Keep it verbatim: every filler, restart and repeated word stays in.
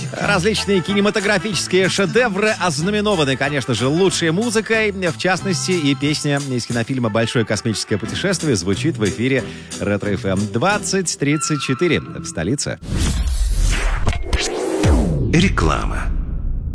Различные кинематографические шедевры ознаменованы, конечно же, лучшей музыкой. В частности, и песня из кинофильма «Большое космическое путешествие» звучит в эфире Ретро-эф эм двадцать тридцать четыре в столице. Реклама.